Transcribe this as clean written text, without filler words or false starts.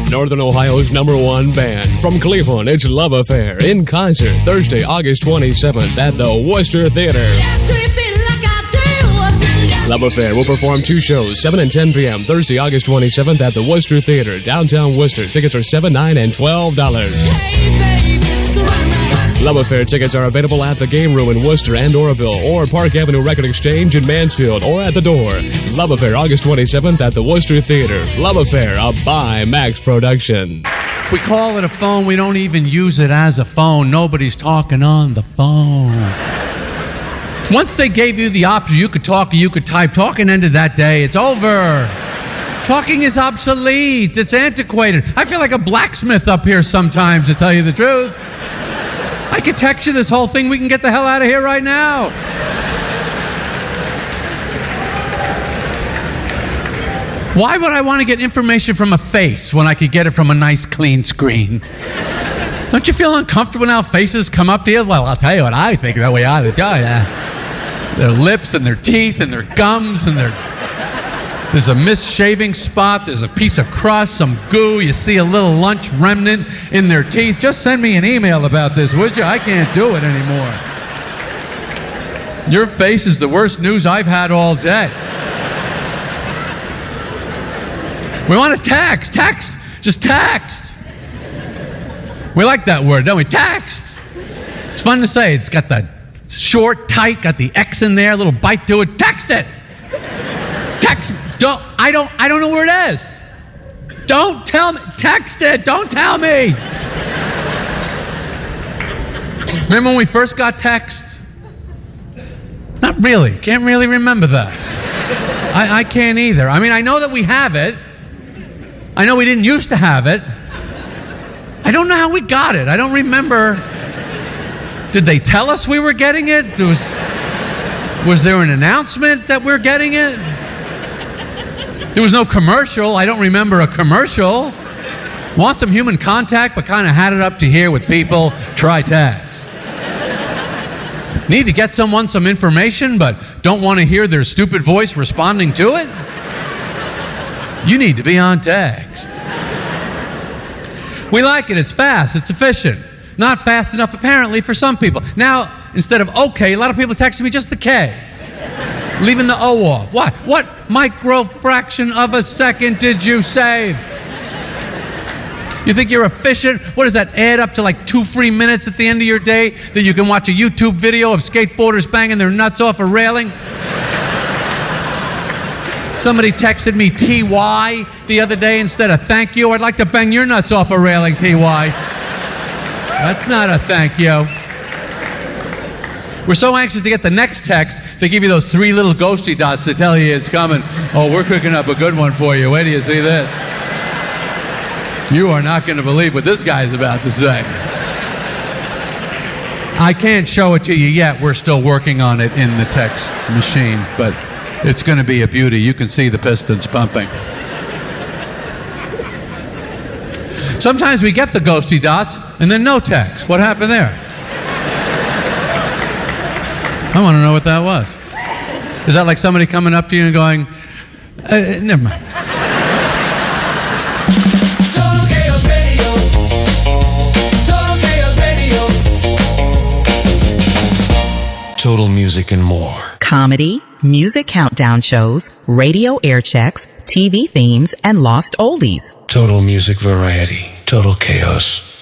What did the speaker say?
Northern Ohio's #1 band. From Cleveland, it's Love Affair in concert Thursday, August 27th at the Worcester Theater. Love Affair will perform 2 shows, 7 and 10 p.m. Thursday, August 27th at the Worcester Theater, downtown Worcester. Tickets are $7, $9, and $12. Love Affair tickets are available at the Game Room in Worcester and Oroville, or Park Avenue Record Exchange in Mansfield, or at the door. Love Affair, August 27th at the Worcester Theater. Love Affair, a by Max production. We call it a phone. We don't even use it as a phone. Nobody's talking on the phone. Once they gave you the option, you could talk or you could type. Talking ended that day. It's over. Talking is obsolete. It's antiquated. I feel like a blacksmith up here sometimes, to tell you the truth. I could text you this whole thing. We can get the hell out of here right now. Why would I want to get information from a face when I could get it from a nice, clean screen? Don't you feel uncomfortable now faces come up to you? Well, I'll tell you what I think that we ought to do. Their lips and their teeth and their gums and there's a missed shaving spot, there's a piece of crust, some goo, you see a little lunch remnant in their teeth. Just send me an email about this, would you? I can't do it anymore. Your face is the worst news I've had all day. We want to text, just text. We like that word, don't we? Text. It's fun to say. It's got the short, tight, got the X in there, a little bite to it. Text it. Text. I don't know where it is. Don't tell me. Text it. Don't tell me. Remember when we first got text? Not really. Can't really remember that. I can't either. I mean, I know that we have it. I know we didn't used to have it. I don't know how we got it. I don't remember. Did they tell us we were getting it? Was there an announcement that we're getting it? There was no commercial. I don't remember a commercial. Want some human contact, but kind of had it up to here with people. Try text. Need to get someone some information, but don't want to hear their stupid voice responding to it? You need to be on text. We like it. It's fast. It's efficient. Not fast enough, apparently, for some people. Now, instead of okay, a lot of people texting me just the K, leaving the O off. Why? What micro fraction of a second did you save? You think you're efficient? What does that add up to, like 2 free minutes at the end of your day that you can watch a YouTube video of skateboarders banging their nuts off a railing? Somebody texted me TY the other day instead of thank you. I'd like to bang your nuts off a railing, TY. That's not a thank you. We're so anxious to get the next text, they give you those 3 little ghosty dots to tell you it's coming. Oh, we're cooking up a good one for you. Wait till you see this. You are not going to believe what this guy's about to say. I can't show it to you yet. We're still working on it in the text machine, but it's going to be a beauty. You can see the pistons pumping. Sometimes we get the ghosty dots and then no text. What happened there? I want to know what that was. Is that like somebody coming up to you and going, never mind. Total Chaos Radio. Total Chaos Radio. Total Music and more. Comedy, music countdown shows, radio air checks, TV themes, and lost oldies. Total Music Variety. Total Chaos.